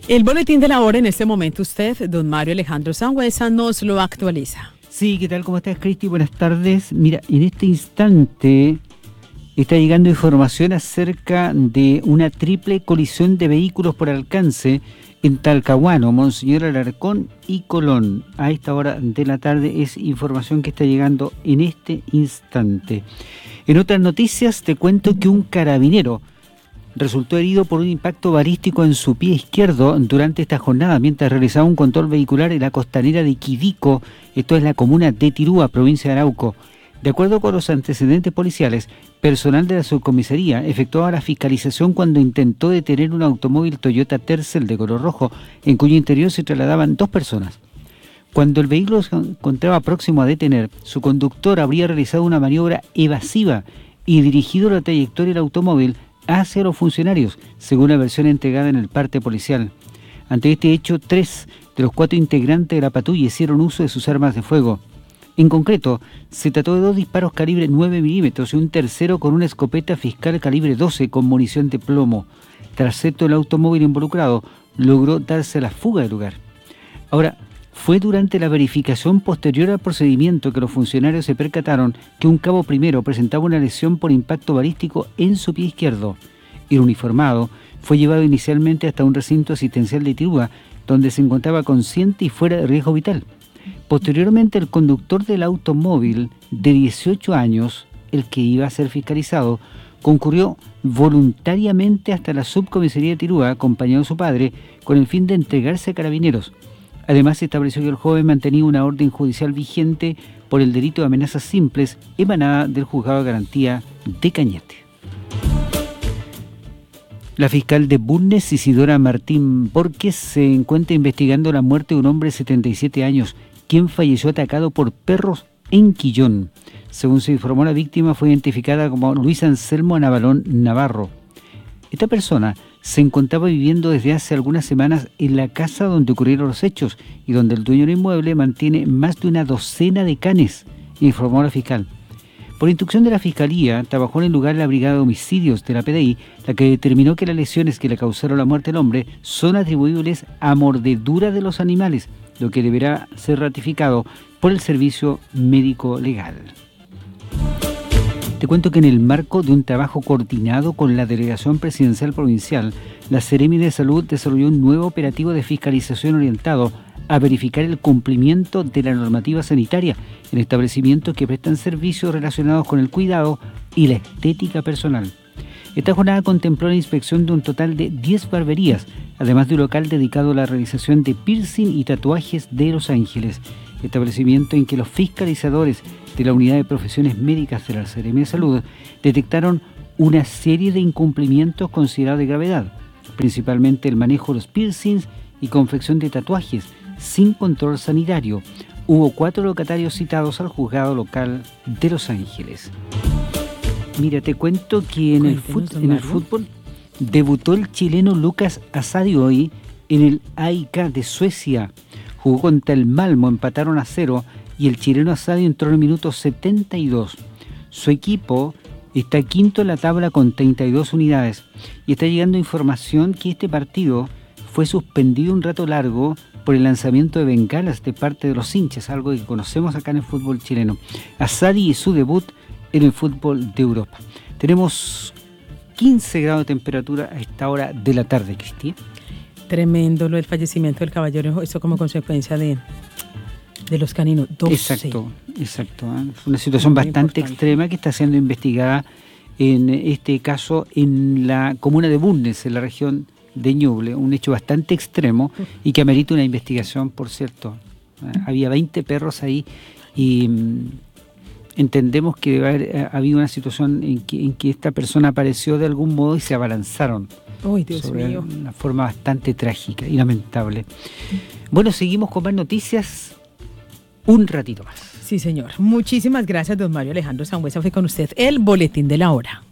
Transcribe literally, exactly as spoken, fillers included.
El boletín de la hora en este momento usted, don Mario Alejandro Sangüesa, nos lo actualiza. Sí, ¿qué tal? ¿Cómo estás, Cristi? Buenas tardes. Mira, en este instante está llegando información acerca de una triple colisión de vehículos por alcance en Talcahuano, Monseñor Alarcón y Colón. A esta hora de la tarde es información que está llegando en este instante. En otras noticias te cuento que un carabinero resultó herido por un impacto balístico en su pie izquierdo durante esta jornada mientras realizaba un control vehicular en la costanera de Quidico, esto es la comuna de Tirúa, provincia de Arauco. De acuerdo con los antecedentes policiales, personal de la subcomisaría efectuaba la fiscalización cuando intentó detener un automóvil Toyota Tercel de color rojo, en cuyo interior se trasladaban dos personas. Cuando el vehículo se encontraba próximo a detener, su conductor habría realizado una maniobra evasiva y dirigido la trayectoria del automóvil hacia los funcionarios, según la versión entregada en el parte policial. Ante este hecho, tres de los cuatro integrantes de la patrulla hicieron uso de sus armas de fuego. En concreto, se trató de dos disparos calibre nueve milímetros y un tercero con una escopeta fiscal calibre doce con munición de plomo. Tras esto, el automóvil involucrado logró darse a la fuga del lugar. Ahora, fue durante la verificación posterior al procedimiento que los funcionarios se percataron que un cabo primero presentaba una lesión por impacto balístico en su pie izquierdo. El uniformado fue llevado inicialmente hasta un recinto asistencial de Tirúa, donde se encontraba consciente y fuera de riesgo vital. Posteriormente, el conductor del automóvil de dieciocho años, el que iba a ser fiscalizado, concurrió voluntariamente hasta la subcomisaría de Tirúa, acompañado de su padre, con el fin de entregarse a carabineros. Además, se estableció que el joven mantenía una orden judicial vigente por el delito de amenazas simples emanada del Juzgado de Garantía de Cañete. La fiscal de Bulnes, Isidora Martín Borges, se encuentra investigando la muerte de un hombre de setenta y siete años, quien falleció atacado por perros en Quillón. Según se informó, la víctima fue identificada como Luis Anselmo Navalón Navarro. Esta persona se encontraba viviendo desde hace algunas semanas en la casa donde ocurrieron los hechos y donde el dueño del inmueble mantiene más de una docena de canes, informó la fiscal. Por instrucción de la Fiscalía, trabajó en el lugar la Brigada de Homicidios de la P D I, la que determinó que las lesiones que le causaron la muerte al hombre son atribuibles a mordedura de los animales, lo que deberá ser ratificado por el Servicio Médico Legal. Te cuento que en el marco de un trabajo coordinado con la Delegación Presidencial Provincial, la Seremi de Salud desarrolló un nuevo operativo de fiscalización orientado a verificar el cumplimiento de la normativa sanitaria en establecimientos que prestan servicios relacionados con el cuidado y la estética personal. Esta jornada contempló la inspección de un total de diez barberías, además de un local dedicado a la realización de piercing y tatuajes de Los Ángeles, establecimiento en que los fiscalizadores de la Unidad de Profesiones Médicas de la Seremi de Salud detectaron una serie de incumplimientos considerados de gravedad, principalmente el manejo de los piercings y confección de tatuajes sin control sanitario. Hubo cuatro locatarios citados al juzgado local de Los Ángeles. Mira, te cuento que en el, fut, en el fútbol debutó el chileno Lucas Asadi hoy en el A I K de Suecia. Jugó contra el Malmo, empataron a cero y el chileno Asadi entró en el minuto setenta y dos. Su equipo está quinto en la tabla con treinta y dos unidades y está llegando información que este partido fue suspendido un rato largo por el lanzamiento de bengalas de parte de los hinchas, algo que conocemos acá en el fútbol chileno. Asadi y su debut en el fútbol de Europa. Tenemos quince grados de temperatura a esta hora de la tarde, Cristi. Tremendo lo del fallecimiento del caballero, eso como consecuencia de, de los caninos. doce. Exacto, exacto. ¿eh? Es una situación Muy bastante importante. extrema que está siendo investigada en este caso en la comuna de Bulnes, en la región de Ñuble, un hecho bastante extremo y que amerita una investigación, por cierto. ¿eh? Había veinte perros ahí y mmm, entendemos que debe haber eh, habido una situación en que, en que esta persona apareció de algún modo y se abalanzaron. ¡Ay, Dios sobre mío! Una forma bastante trágica y lamentable. Bueno, seguimos con más noticias un ratito más. Sí, señor. Muchísimas gracias, don Mario Alejandro Sangüesa. Fue con usted el Boletín de la Hora.